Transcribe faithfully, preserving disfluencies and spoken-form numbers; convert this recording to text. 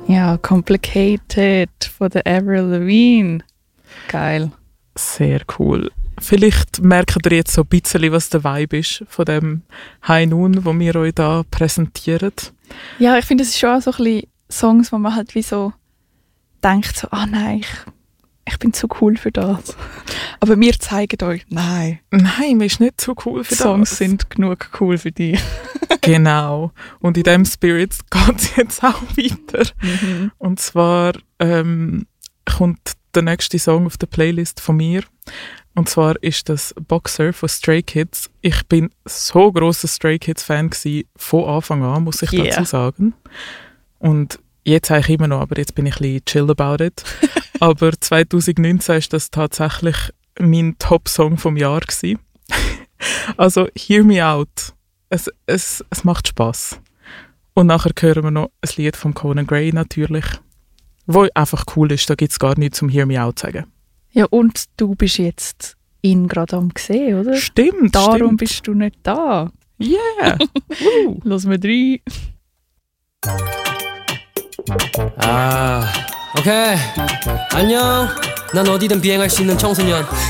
Ja, Complicated von der Avril Lavigne. Geil. Sehr cool. Vielleicht merkt ihr jetzt so ein bisschen, was der Vibe ist von dem High Noon, wo wir euch da präsentieren. Ja, ich finde, es ist schon auch so ein bisschen Songs, wo man halt wie so denkt, so, ah nein, ich, ich bin zu cool für das. Aber wir zeigen euch, nein. Nein, man ist nicht zu cool für Songs das. sind genug cool für dich. Genau. Und in diesem Spirit geht es jetzt auch weiter. Mhm. Und zwar ähm, kommt der nächste Song auf der Playlist von mir. Und zwar ist das Boxer von Stray Kids. Ich bin so grosser Stray Kids-Fan gsi von Anfang an, muss ich Yeah. dazu sagen. Und jetzt eigentlich immer noch, aber jetzt bin ich ein bisschen chill about it. Aber zwanzig neunzehn ist das tatsächlich mein Top-Song vom Jahr gsi. Also, Hear Me Out. Es, es, es macht Spass. Und nachher hören wir noch ein Lied von Conan Gray natürlich, wo einfach cool ist. Da gibt es gar nichts zum Hear Me Out zu sagen. Ja, und du bist jetzt ihn gerade am gesehen, oder? Stimmt, Darum stimmt. bist du nicht da. Yeah. Woo. Lass mal rein. 아, 오케이. 안녕. 난 어디든 비행할 수 있는 청소년.